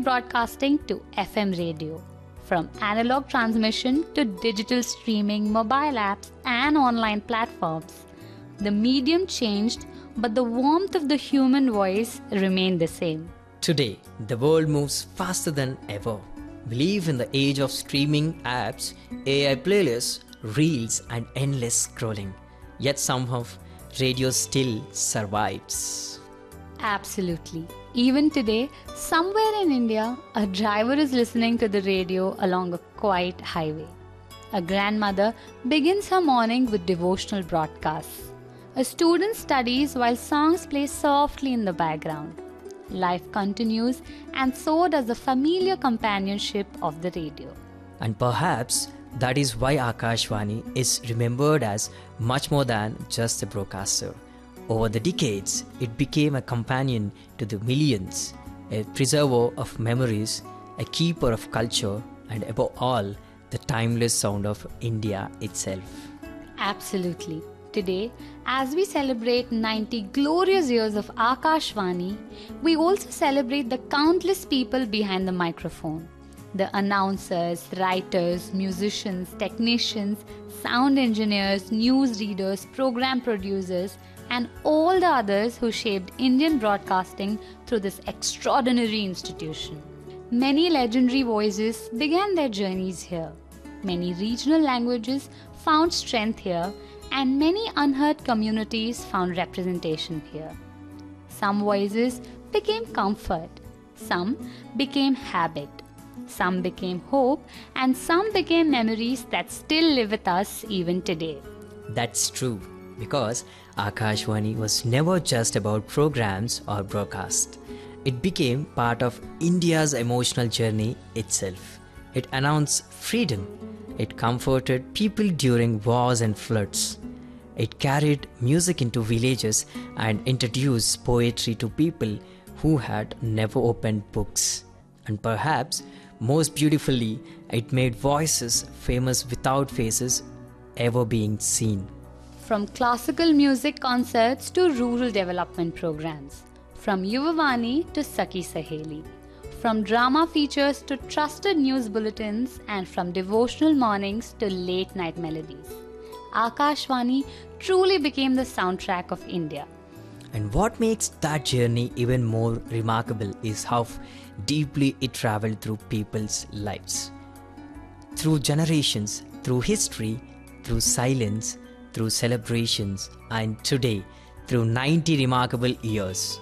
broadcasting to FM radio. From analog transmission to digital streaming, mobile apps, and online platforms. The medium changed, but the warmth of the human voice remained the same. Today, the world moves faster than ever. We live in the age of streaming apps, AI playlists, reels, and endless scrolling. Yet somehow, radio still survives. Absolutely. Even today, somewhere in India, a driver is listening to the radio along a quiet highway. A grandmother begins her morning with devotional broadcasts. A student studies while songs play softly in the background. Life continues, and so does the familiar companionship of the radio. And perhaps that is why Akashvani is remembered as much more than just a broadcaster. Over the decades, it became a companion to the millions, a preserver of memories, a keeper of culture, and above all, the timeless sound of India itself. Absolutely. Today, as we celebrate 90 glorious years of Akashvani, we also celebrate the countless people behind the microphone. The announcers, writers, musicians, technicians, sound engineers, news readers, program producers, and all the others who shaped Indian broadcasting through this extraordinary institution. Many legendary voices began their journeys here. Many regional languages found strength here, and many unheard communities found representation here. Some voices became comfort, some became habit, some became hope, and some became memories that still live with us even today. That's true, because Akashvani was never just about programs or broadcast. It became part of India's emotional journey itself. It announced freedom. It comforted people during wars and floods. It carried music into villages and introduced poetry to people who had never opened books. And perhaps, most beautifully, it made voices famous without faces ever being seen. From classical music concerts to rural development programs, from Yuvavani to Sakhi Saheli, from drama features to trusted news bulletins, and from devotional mornings to late night melodies, Akashvani truly became the soundtrack of India. And what makes that journey even more remarkable is how deeply it traveled through people's lives. Through generations, through history, through silence, through celebrations, and today, through 90 remarkable years.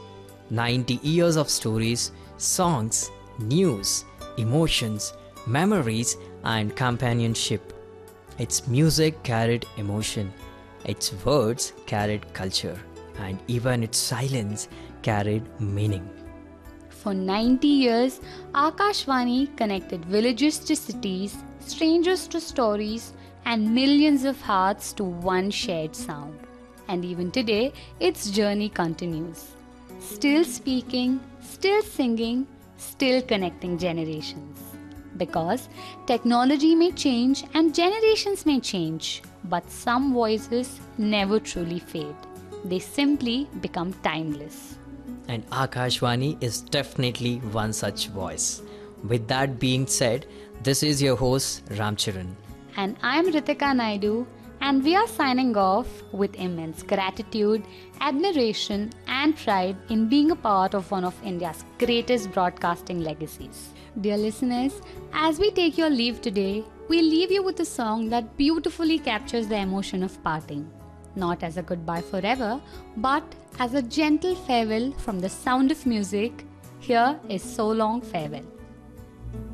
90 years of stories, songs, news, emotions, memories, and companionship. Its music carried emotion, its words carried culture, and even its silence carried meaning. For 90 years, Akashvani connected villages to cities, strangers to stories, and millions of hearts to one shared sound. And even today, its journey continues. Still speaking, still singing, still connecting generations. Because technology may change and generations may change, but some voices never truly fade. They simply become timeless. And Akashvani is definitely one such voice. With that being said, this is your host Ramcharan. And I'm Ritika Naidu, and we are signing off with immense gratitude, admiration, and pride in being a part of one of India's greatest broadcasting legacies. Dear listeners, as we take your leave today, we leave you with a song that beautifully captures the emotion of parting. Not as a goodbye forever, but as a gentle farewell from the sound of music. Here is So Long Farewell.